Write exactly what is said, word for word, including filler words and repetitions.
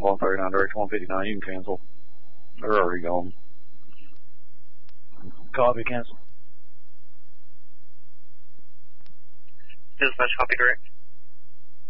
one thirty-nine direct, one fifty-nine, you can cancel. They're already gone. Copy, cancel. Dispatch, copy direct.